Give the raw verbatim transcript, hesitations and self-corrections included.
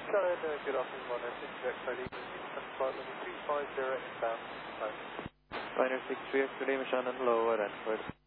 Skyline, uh, good afternoon, one nine six three X I D, flight level two five zero inbound. Liner six three X, good day, Shannon, lower Ranford.